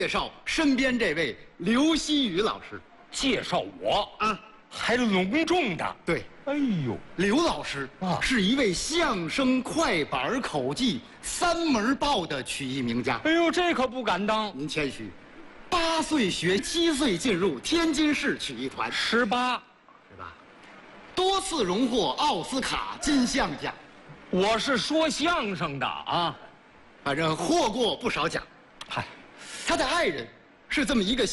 介绍身边这位刘希宇老师。 介绍我啊， 还隆重的。 对， 哎呦， 刘老师啊是一位相声、快板、口技三门报的曲艺名家。 哎呦，这可不敢当。 您谦虚，8岁学，7岁进入天津市曲艺团， 18， 是吧？多次荣获奥斯卡金像奖， 我是说相声的啊。 反正获过不少奖。 嗨， 他的爱人是这么一个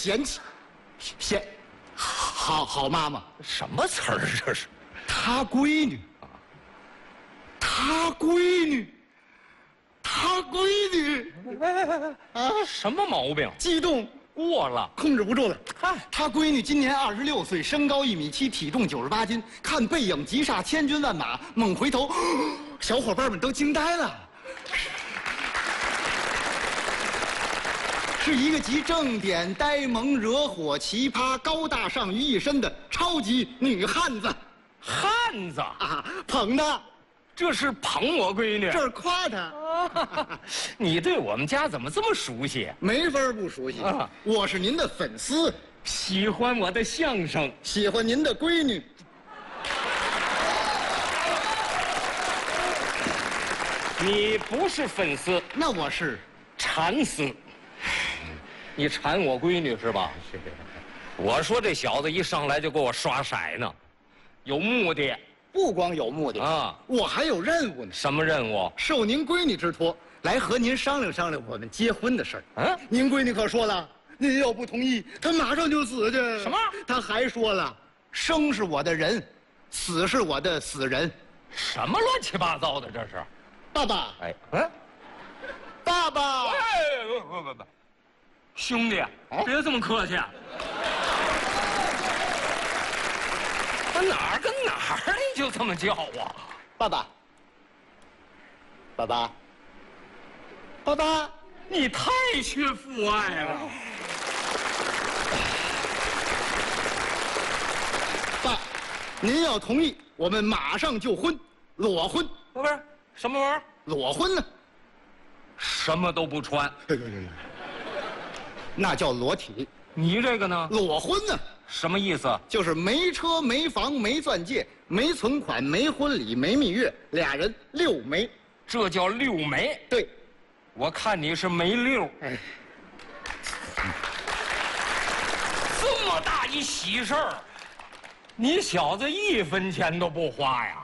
好妈妈， 什么词儿这是？ 他闺女，他闺女， 什么毛病？ 激动过了。 控制不住了。 嗨， 他闺女今年26岁，身高1.7米，体重98斤。看背影急煞千军万马，猛回头，小伙伴们都惊呆了。是一个集正点、呆萌、惹火、奇葩、高大上于一身的超级女汉子汉子， 啊！捧她， 这是捧我闺女。 这儿夸她， 你对我们家怎么这么熟悉？ 没法不熟悉啊！ 我是您的粉丝， 喜欢我的相声。 喜欢您的闺女。 你不是粉丝， 那我是馋丝。你馋我闺女是吧？我说这小子一上来就给我刷色呢，有目的不光有目的啊！ 我还有任务呢。 什么任务？ 受您闺女之托，来和您商量商量我们结婚的事儿。 嗯， 您闺女可说了，您要不同意，她马上就死去。 什么？ 她还说了，生是我的人，死是我的死人。 什么乱七八糟的这是？ 爸爸， 哎， 爸爸， 不，兄弟，别这么客气。他哪儿跟哪儿你就这么叫啊？ 爸爸，爸爸，爸爸， 你太缺父爱了。 爸，您要同意，我们马上就婚，裸婚。 不是什么玩意儿？ 裸婚呢？ 什么都不穿。 那叫裸体。 你这个呢？ 裸婚呢？ 什么意思？ 就是没车、没房、没钻戒、没存款、没婚礼、没蜜月，俩人6没。 这叫6没。 对， 我看你是没6。 哎， 这么大一喜事儿，你小子1分钱都不花呀？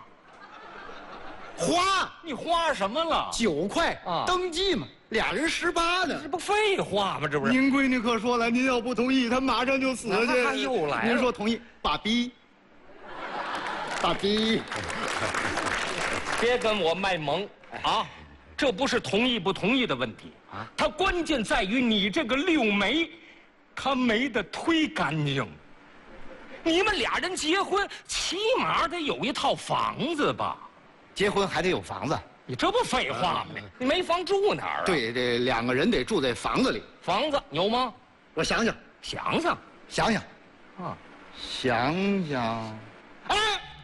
花你花什么了 9块啊登记嘛，俩人18呢。 这不废话吗？这不是？ 您闺女可说了，您要不同意，她马上就死去。 那又来了您说同意？爸比，爸比， 别跟我卖萌啊！这不是同意不同意的问题啊， 它关键在于你这个6没，他没得忒干净。你们俩人结婚，起码得有一套房子吧？ 结婚还得有房子。 你这不废话吗？你没房住哪儿啊？， 对，这2个人得住在房子里。 房子有吗？ 我想想， 想想想想， 啊， 想想， 哎，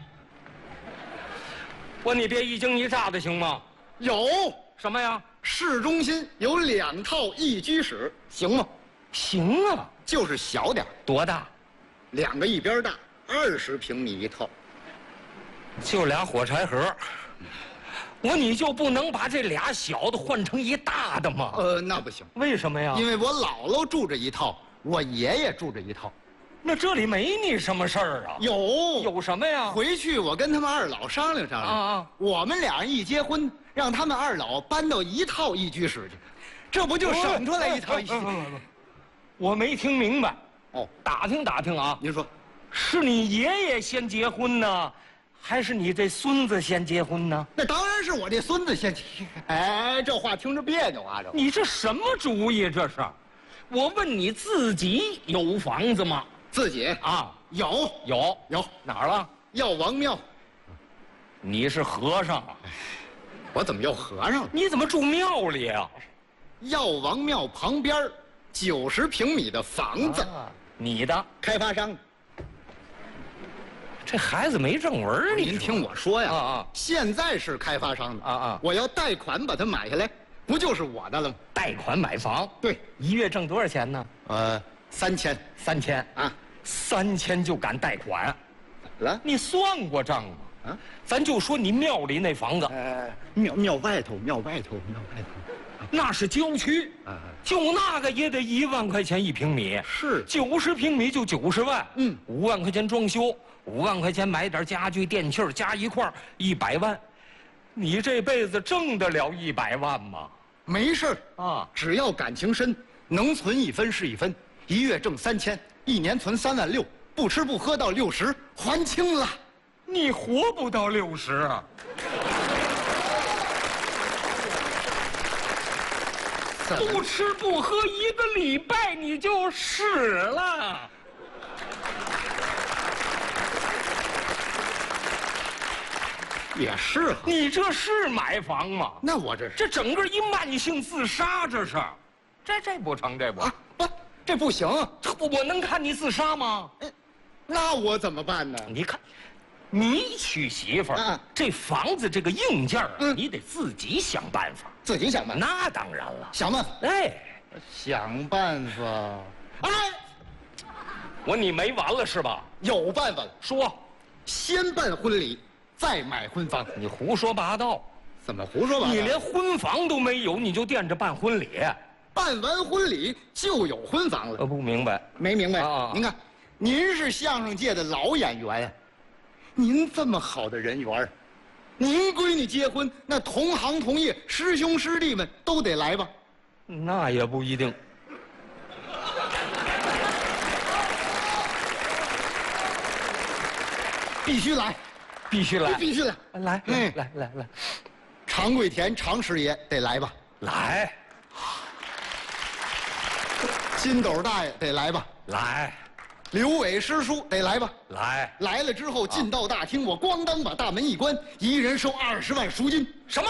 我你别一惊一乍的行吗？ 有什么呀？ 市中心有2套1居室，行吗？ 行啊， 就是小点儿多大？ 2个一边大，20平米一套。 就俩火柴盒。你就不能把这俩小的换成一大的吗？ 那不行， 为什么呀？ 因为我姥姥住着一套，我爷爷住着一套。 那这里没你什么事儿啊？有什么呀？ 回去我跟他们2老商量商量啊， 我们俩人一结婚，让他们2老搬到1套1居室去，这不就省出来一套1居室？ 我没听明白。 哦， 打听打听啊， 您说是你爷爷先结婚呢，还是你这孙子先结婚呢？ 那当然是我这孙子先。哎，这话听着别扭啊！ 你这什么主意？这是？我问你自己有房子吗？ 自己啊， 有哪儿了？ 药王庙。 你是和尚啊？ 我怎么又和尚了？ 你怎么住庙里啊？ 药王庙旁边90平米的房子， 你的开发商。 这孩子没正文， 您听我说呀， 啊， 现在是开发商的啊， 我要贷款把它买下来， 不就是我的了吗？ 贷款买房， 对， 一月挣多少钱呢 ？3000 啊，3000就敢贷款？ 怎么了？ 你算过账吗？啊，咱就说你庙里那房子， 庙外头， 那是郊区，就那个也得1万块钱1平米， 是 90平米就90万， 嗯 ，5万块钱装修，5万块钱买点家具电器加一块100万，你这辈子挣得了100万吗？ 没事啊， 只要感情深，能存1分是1分。1月挣3000，1年存3万6，不吃不喝到60，还清了。 你活不到60啊！不吃不喝1个礼拜你就死了。 也是， 你这是买房吗？ 那我这这整个一慢性自杀，这是，这不成，这不不，这不行。 我能看你自杀吗？ 那我怎么办呢？ 你看，你娶媳妇儿，这房子这个硬件你得自己想办法。 自己想办法？ 那当然了， 想办法。 哎， 想办法。哎， 你没完了是吧？ 有办法了。 说， 先办婚礼，再买婚房。 你胡说八道！ 怎么胡说八道？ 你连婚房都没有，你就惦着办婚礼？ 办完婚礼就有婚房了。 不明白？ 没明白啊？ 您看，您是相声界的老演员呀，您这么好的人缘，您闺女结婚，那同行同业、师兄师弟们都得来吧？ 那也不一定。 必须来， 必须来， 必须来！ 来，来！ 常贵田常师爷得来吧？ 来！ 金斗大爷得来吧？ 来！ 刘伟师叔得来吧？ 来！ 来了之后进到大厅，我咣当把大门一关，一人收20万赎金。 什么？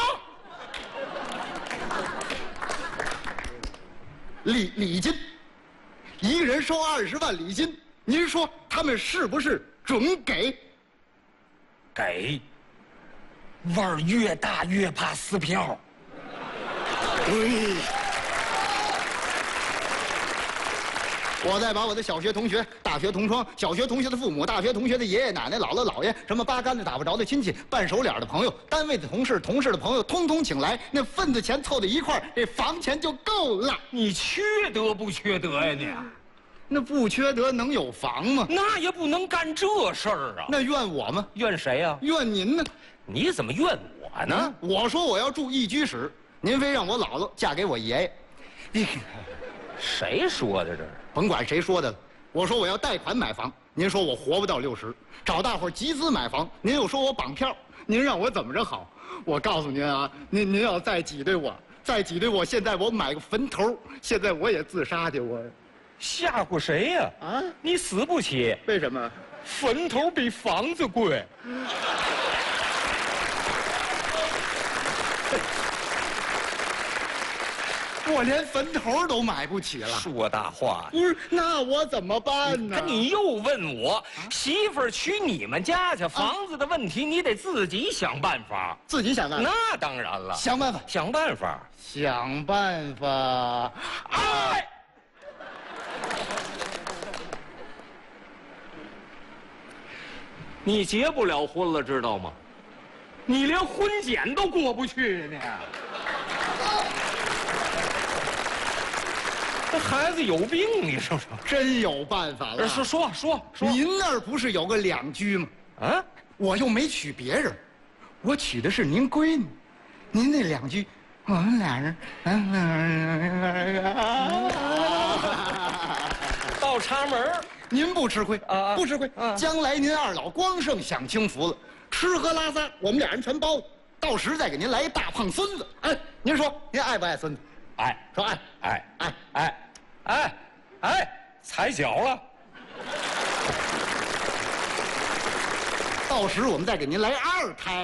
礼金，一个人收20万礼金，您说他们是不是准给？ 给。腕儿越大越怕撕票。 我再把我的小学同学、大学同窗、小学同学的父母、大学同学的爷爷奶奶、姥姥姥爷，什么八竿子打不着的亲戚、半熟脸的朋友、单位的同事、同事的朋友，通通请来，那份子钱凑在一块儿，这房钱就够了。 你缺德不缺德呀你？ 那不缺德能有房吗？ 那也不能干这事儿啊！ 那怨我吗？ 怨谁呀？ 怨您呢？ 你怎么怨我呢？ 我说我要住一居室，您非让我姥姥嫁给我爷爷。 谁说的这是？ 甭管谁说的了，我说我要贷款买房，您说我活不到60；找大伙集资买房，您又说我绑票，您让我怎么着好？我告诉您啊，您要再挤兑我，现在我买个坟头，现在我也自杀去，我吓唬谁呀？啊，你死不起。 为什么？ 坟头比房子贵。 我连坟头都买不起了。 说大话。 不是，那我怎么办呢？ 你又问我，媳妇儿娶你们家去，房子的问题你得自己想办法。 自己想办法？ 那当然了， 想办法， 想办法， 想办法。 哎，你结不了婚了，知道吗？你连婚检都过不去呢。这孩子有病，你说说， 真有办法了。 说， 您那儿不是有个2居吗？啊，我又没娶别人，我娶的是您闺女。您那2居，我们俩人， 倒插门， 您不吃亏啊， 不吃亏。将来您2老光剩享清福了，吃喝拉撒我们俩人全包，到时再给您来一大胖孙子。哎，您说您爱不爱孙子？ 爱， 说爱， 踩脚了。 到时我们再给您来2胎。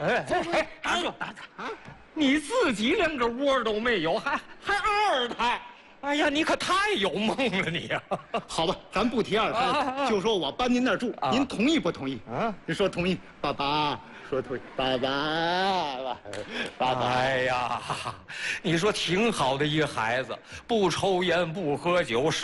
你自己连个窝都没有，还2胎？哎呀，你可太有梦了你呀！ 好吧，咱不提2胎，就说我搬您那儿住，您同意不同意？啊，您说同意，爸爸， 说退，爸爸，爸爸。 哎呀，你说挺好的一个孩子，不抽烟不喝酒。